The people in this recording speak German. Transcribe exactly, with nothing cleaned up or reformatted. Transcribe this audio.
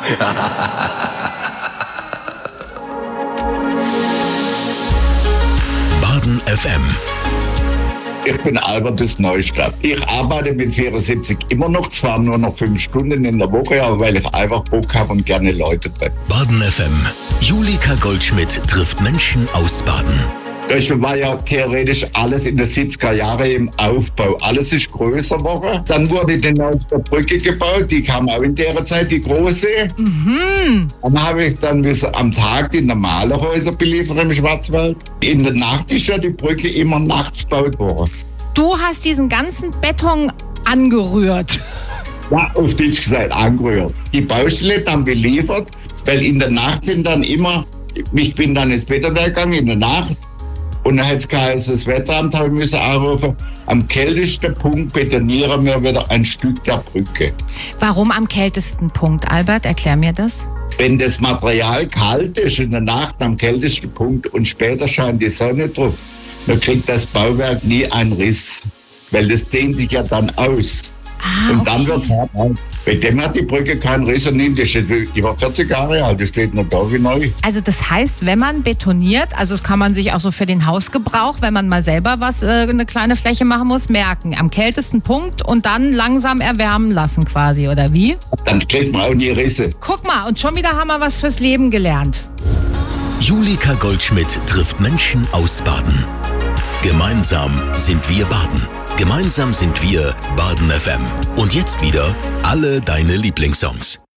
Baden F M. Ich bin Albert aus Neustadt. Ich arbeite mit vierundsiebzig immer noch, zwar nur noch fünf Stunden in der Woche, aber weil ich einfach Bock habe und gerne Leute treffe. Baden F M. Julika Goldschmidt trifft Menschen aus Baden. Das war ja theoretisch alles in den siebziger Jahren im Aufbau. Alles ist größer geworden. Dann wurde die neueste Brücke gebaut, die kam auch in der Zeit, die große. Mhm. Dann habe ich dann bis am Tag die normalen Häuser beliefert im Schwarzwald. In der Nacht ist ja die Brücke immer nachts gebaut worden. Du hast diesen ganzen Beton angerührt. Ja, auf Deutsch gesagt, angerührt. Die Baustelle dann beliefert, weil in der Nacht sind dann immer, ich bin dann ins Wetterwerk gegangen in der Nacht und dann hat es geheißen, das Wetteramt habe ich müssen anrufen, am kältesten Punkt betonieren wir wieder ein Stück der Brücke. Warum am kältesten Punkt, Albert? Erklär mir das. Wenn das Material kalt ist in der Nacht am kältesten Punkt und später scheint die Sonne drauf, dann kriegt das Bauwerk nie einen Riss, weil das dehnt sich ja dann aus. Ah, Und dann okay. wird es hart. Bei dem hat die Brücke keinen Riss und nimmt, die steht über vierzig Jahre alt, die steht noch da wie neu. Also das heißt, wenn man betoniert, also das kann man sich auch so für den Hausgebrauch, wenn man mal selber was, äh, eine kleine Fläche machen muss, merken. Am kältesten Punkt und dann langsam erwärmen lassen quasi, oder wie? Dann kriegt man auch nie Risse. Guck mal, und schon wieder haben wir was fürs Leben gelernt. Julika Goldschmidt trifft Menschen aus Baden. Gemeinsam sind wir Baden. Gemeinsam sind wir Baden F M. Und jetzt wieder alle deine Lieblingssongs.